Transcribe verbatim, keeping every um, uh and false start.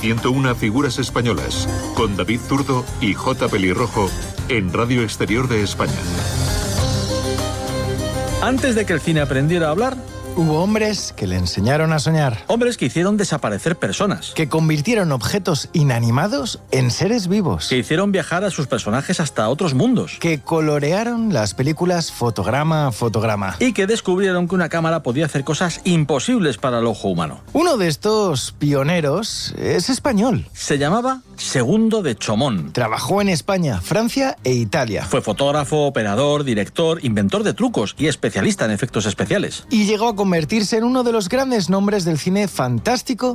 ciento una figuras españolas, con David Zurdo y J. Pelirrojo, en Radio Exterior de España. Antes de que el cine aprendiera a hablar, hubo hombres que le enseñaron a soñar. Hombres que hicieron desaparecer personas. Que convirtieron objetos inanimados en seres vivos. Que hicieron viajar a sus personajes hasta otros mundos. Que colorearon las películas fotograma a fotograma. Y que descubrieron que una cámara podía hacer cosas imposibles para el ojo humano. Uno de estos pioneros es español. Se llamaba Segundo de Chomón. Trabajó en España, Francia e Italia. Fue fotógrafo, operador, director, inventor de trucos y especialista en efectos especiales. Y llegó a convertirse en uno de los grandes nombres del cine fantástico